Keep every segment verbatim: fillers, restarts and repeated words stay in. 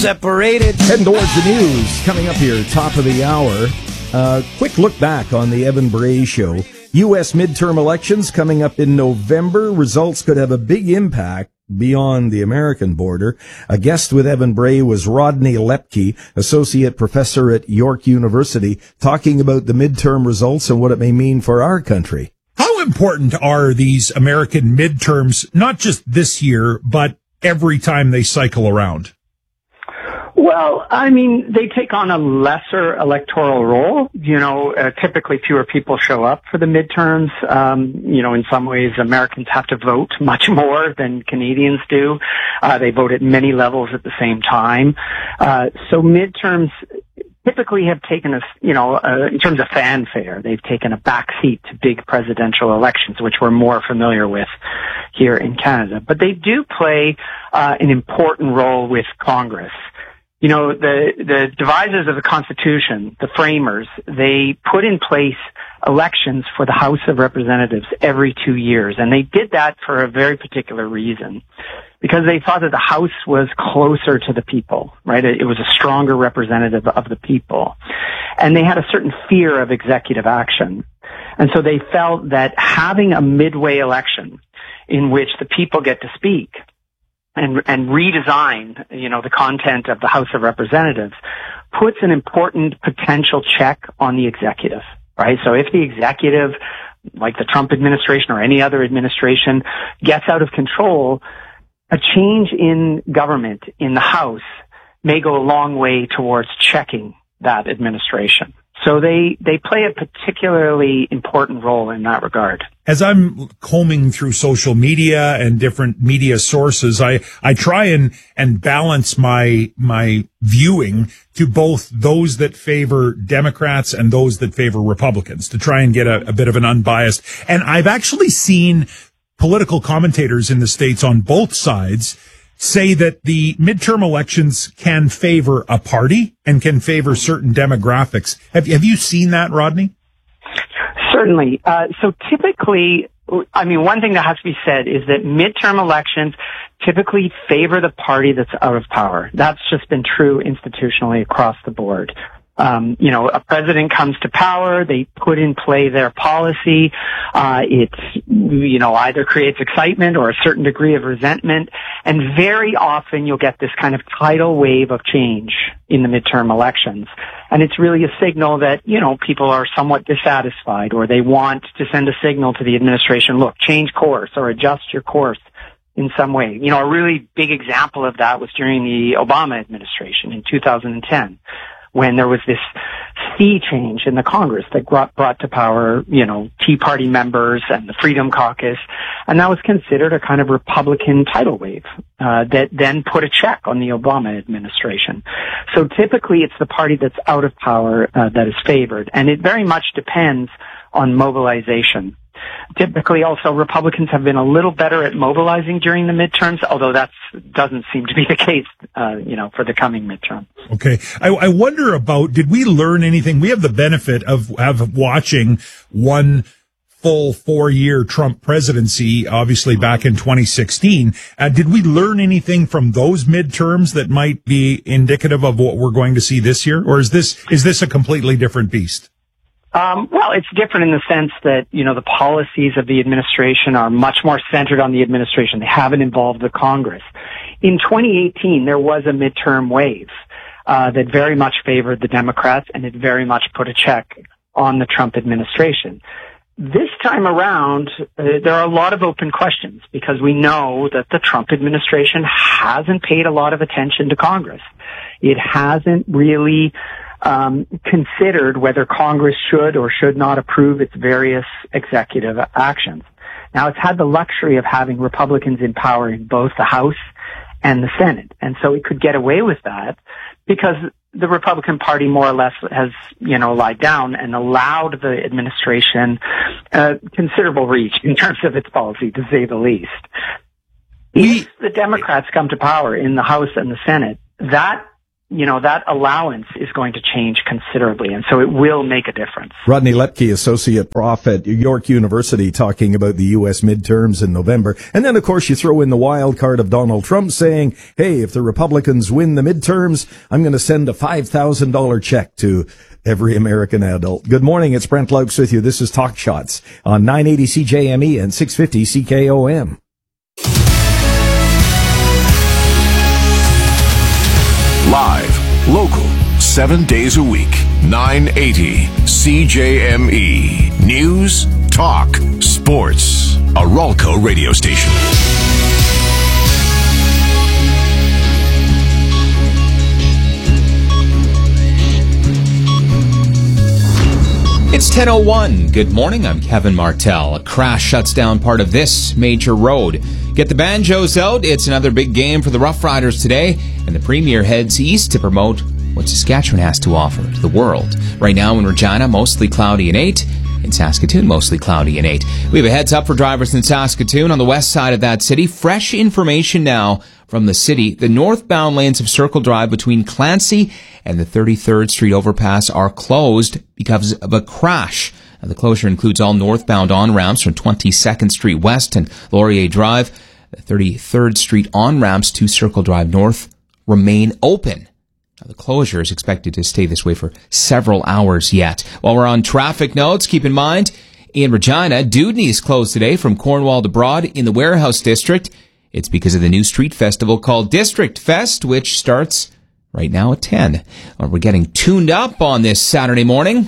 separated. Heading towards the news. Coming up here, top of the hour. Uh, quick look back on the Evan Bray Show. U S midterm elections coming up in November. Results could have a big impact beyond the American border. A guest with Evan Bray was Rodney Lepke, associate professor at York University, talking about the midterm results and what it may mean for our country. How important are these American midterms, not just this year, but every time they cycle around? Well, I mean, they take on a lesser electoral role. You know, uh, typically fewer people show up for the midterms. Um, you know, in some ways, Americans have to vote much more than Canadians do. Uh, they vote at many levels at the same time. Uh, so midterms typically have taken a, you know, uh, in terms of fanfare, they've taken a backseat to big presidential elections, which we're more familiar with here in Canada. But they do play uh, an important role with Congress. You know, the, the devisers of the Constitution, the framers, they put in place elections for the House of Representatives every two years. And they did that for a very particular reason, because they thought that the House was closer to the people, right? It was a stronger representative of the people. And they had a certain fear of executive action. And so they felt that having a midway election in which the people get to speak and, and redesign, you know, the content of the House of Representatives puts an important potential check on the executive, right? So if the executive, like the Trump administration or any other administration, gets out of control, a change in government in the House may go a long way towards checking that administration. So they, they play a particularly important role in that regard. As I'm combing through social media and different media sources, I, I try and, and balance my, my viewing to both those that favor Democrats and those that favor Republicans to try and get a, a bit of an unbiased. And I've actually seen political commentators in the States on both sides say that the midterm elections can favor a party and can favor certain demographics. Have, have you seen that, Rodney? Certainly. Uh, so typically, I mean, one thing that has to be said is that midterm elections typically favor the party that's out of power. That's just been true institutionally across the board. Um, you know, a president comes to power, they put in play their policy, uh, it's, you know, either creates excitement or a certain degree of resentment, and very often you'll get this kind of tidal wave of change in the midterm elections. And it's really a signal that, you know, people are somewhat dissatisfied, or they want to send a signal to the administration, look, change course or adjust your course in some way. You know, a really big example of that was during the Obama administration in two thousand ten. When there was this sea change in the Congress that brought, brought to power, you know, Tea Party members and the Freedom Caucus. And that was considered a kind of Republican tidal wave, uh, that then put a check on the Obama administration. So typically it's the party that's out of power, uh, that is favored. And it very much depends on mobilization. Typically also Republicans have been a little better at mobilizing during the midterms, although that doesn't seem to be the case, uh, you know, for the coming midterm. Okay. I, I wonder about, did we learn anything? We have the benefit of, of watching one full four-year Trump presidency, obviously back in twenty sixteen. Uh, did we learn anything from those midterms that might be indicative of what we're going to see this year? Or is this, is this a completely different beast? Um, well, it's different in the sense that, you know, the policies of the administration are much more centered on the administration. They haven't involved the Congress. In twenty eighteen, there was a midterm wave, uh, that very much favored the Democrats, and it very much put a check on the Trump administration. This time around, uh, there are a lot of open questions because we know that the Trump administration hasn't paid a lot of attention to Congress. It hasn't really Um, considered whether Congress should or should not approve its various executive actions. Now, it's had the luxury of having Republicans in power in both the House and the Senate, and so it could get away with that because the Republican Party more or less has, you know, lied down and allowed the administration uh, considerable reach in terms of its policy, to say the least. If the Democrats come to power in the House and the Senate, that you know, that allowance is going to change considerably, and so it will make a difference. Rodney Lepke, Associate Prof at York University, talking about the U S midterms in November. And then, of course, you throw in the wild card of Donald Trump saying, hey, if the Republicans win the midterms, I'm going to send a five thousand dollars check to every American adult. Good morning. It's Brent Laux with you. This is Talk Shots on nine eighty C J M E and six fifty C K O M. Live, local, seven days a week, nine eighty C J M E. News, talk, sports. A Ralco radio station. It's ten oh one. Good morning. I'm Kevin Martell. A crash shuts down part of this major road. Get the banjos out. It's another big game for the Rough Riders today, and the Premier heads east to promote what Saskatchewan has to offer to the world. Right now in Regina, mostly cloudy and eight. In Saskatoon, mostly cloudy and eight. We have a heads up for drivers in Saskatoon on the west side of that city. Fresh information now from the city. The northbound lanes of Circle Drive between Clancy and the thirty-third Street overpass are closed because of a crash. Now, the closure includes all northbound on-ramps from twenty-second Street West and Laurier Drive. The thirty-third Street on-ramps to Circle Drive North remain open. Now, the closure is expected to stay this way for several hours yet. While we're on traffic notes, keep in mind, in Regina, Dewdney is closed today from Cornwall to Broad in the Warehouse District. It's because of the new street festival called District Fest, which starts right now at ten. Well, we're getting tuned up on this Saturday morning.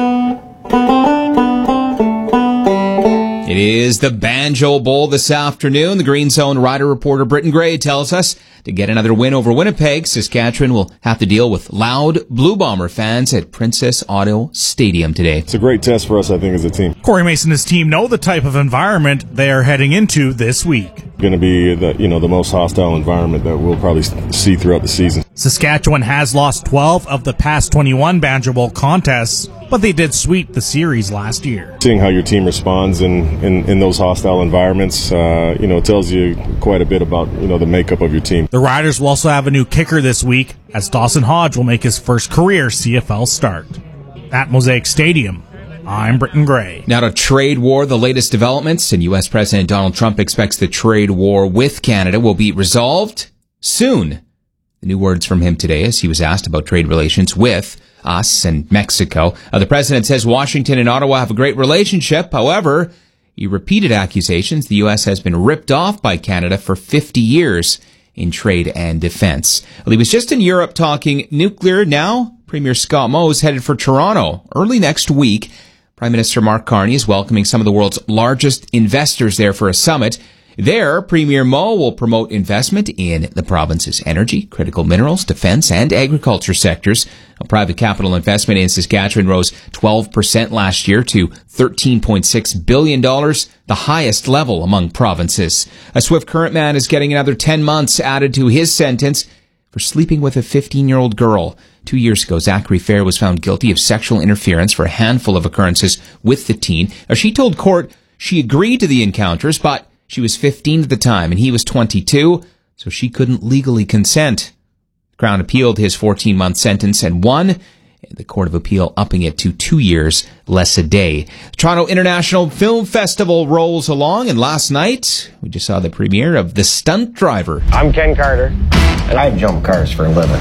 It is the Banjo Bowl this afternoon. The Green Zone Rider reporter Britton Gray tells us to get another win over Winnipeg, Saskatchewan will have to deal with loud Blue Bomber fans at Princess Auto Stadium today. It's a great test for us, I think, as a team. Corey Mason and his team know the type of environment they are heading into this week. Going to be the, you know, the most hostile environment that we'll probably see throughout the season. Saskatchewan has lost twelve of the past twenty-one Banjo Bowl contests, but they did sweep the series last year. Seeing how your team responds in, in, in those hostile environments, uh, you know, tells you quite a bit about, you know, the makeup of your team. The Riders will also have a new kicker this week, as Dawson Hodge will make his first career C F L start. At Mosaic Stadium, I'm Britton Gray. Now to trade war, the latest developments, and U S President Donald Trump expects the trade war with Canada will be resolved soon. The new words from him today as he was asked about trade relations with us and Mexico. Uh, the president says Washington and Ottawa have a great relationship. However, he repeated accusations the U S has been ripped off by Canada for fifty years in trade and defense. Well, he was just in Europe talking nuclear. Now, Premier Scott Moe is headed for Toronto early next week. Prime Minister Mark Carney is welcoming some of the world's largest investors there for a summit. There, Premier Moe will promote investment in the province's energy, critical minerals, defense, and agriculture sectors. A private capital investment in Saskatchewan rose twelve percent last year to thirteen point six billion dollars, the highest level among provinces. A Swift Current man is getting another ten months added to his sentence for sleeping with a fifteen-year-old girl. Two years ago, Zachary Fair was found guilty of sexual interference for a handful of occurrences with the teen. Now, she told court she agreed to the encounters, but she was fifteen at the time and he was twenty-two, so she couldn't legally consent. Crown appealed his fourteen-month sentence and won, the Court of Appeal upping it to two years less a day. Toronto International Film Festival rolls along, and last night we just saw the premiere of The Stunt Driver. I'm Ken Carter, and I jump cars for a living.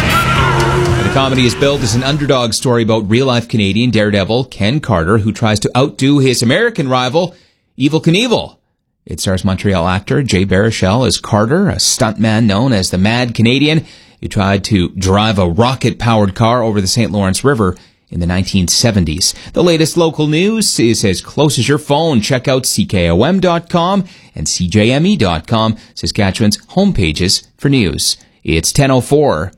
The comedy is billed as an underdog story about real-life Canadian daredevil Ken Carter, who tries to outdo his American rival, Evel Knievel. It stars Montreal actor Jay Baruchel as Carter, a stuntman known as the Mad Canadian, who tried to drive a rocket-powered car over the Saint Lawrence River in the nineteen seventies. The latest local news is as close as your phone. Check out C K O M dot com and C J M E dot com, Saskatchewan's homepages for news. It's ten oh four.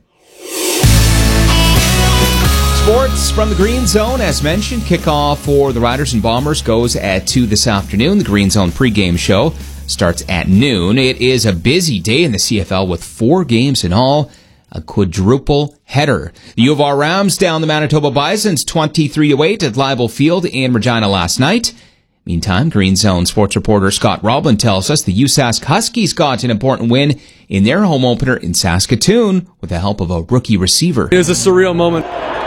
Sports from the Green Zone, as mentioned, kickoff for the Riders and Bombers goes at two this afternoon. The Green Zone pregame show starts at noon. It is a busy day in the C F L with four games in all, a quadruple header. The U of R Rams down the Manitoba Bisons twenty-three to eight at Leibel Field in Regina last night. Meantime, Green Zone sports reporter Scott Roblin tells us the U S A S Huskies got an important win in their home opener in Saskatoon with the help of a rookie receiver. It was a surreal moment.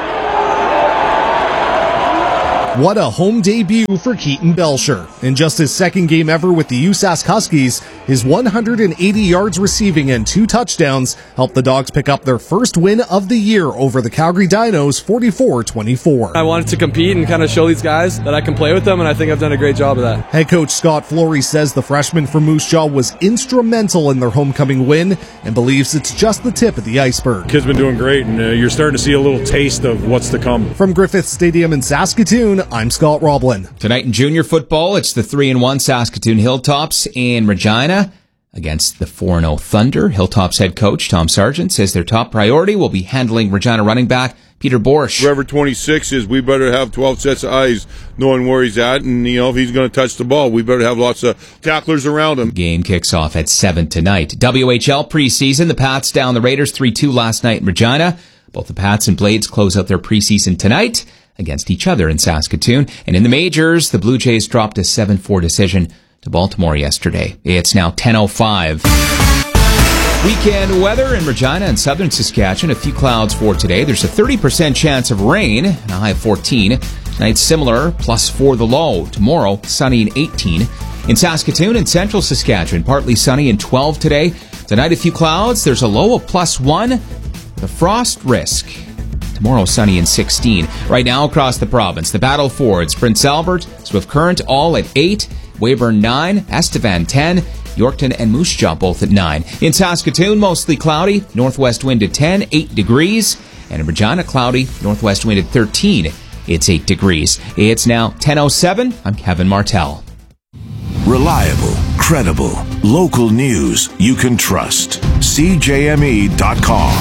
What a home debut for Keaton Belcher. In just his second game ever with the U S A S Huskies, his one hundred eighty yards receiving and two touchdowns helped the Dogs pick up their first win of the year over the Calgary Dinos forty-four twenty-four. I wanted to compete and kind of show these guys that I can play with them, and I think I've done a great job of that. Head coach Scott Flory says the freshman from Moose Jaw was instrumental in their homecoming win and believes it's just the tip of the iceberg. Kid's been doing great, and uh, you're starting to see a little taste of what's to come. From Griffith Stadium in Saskatoon, I'm Scott Roblin. Tonight in junior football, it's the three and one Saskatoon Hilltops in Regina against the four and oh Thunder. Hilltops head coach Tom Sargent says their top priority will be handling Regina running back Peter Borsch. Wherever twenty-six is, we better have twelve sets of eyes knowing where he's at, and you know if he's going to touch the ball, we better have lots of tacklers around him. Game kicks off at seven tonight. W H L preseason, the Pats down the Raiders three two last night in Regina. Both the Pats and Blades close out their preseason tonight against each other in Saskatoon. And in the majors, the Blue Jays dropped a seven four decision to Baltimore yesterday. It's now ten oh five. Weekend weather in Regina and southern Saskatchewan. A few clouds for today. There's a thirty percent chance of rain and a high of fourteen. Tonight's similar, plus four the low. Tomorrow, sunny and eighteen. In Saskatoon and central Saskatchewan, partly sunny and twelve today. Tonight, a few clouds. There's a low of plus one with a frost risk. Tomorrow, sunny and sixteen. Right now, across the province, the Battle Fords, Prince Albert, Swift Current, all at eight. Weyburn, nine. Estevan, ten. Yorkton and Moose Jaw, both at nine. In Saskatoon, mostly cloudy. Northwest wind at ten, eight degrees. And in Regina, cloudy. Northwest wind at thirteen. It's eight degrees. It's now ten oh seven. I'm Kevin Martell. Reliable, credible, local news you can trust. C J M E dot com.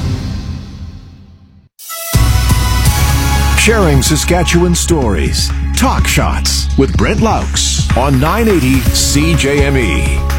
Sharing Saskatchewan stories. Talk Shots with Brent Laux on nine eighty C J M E.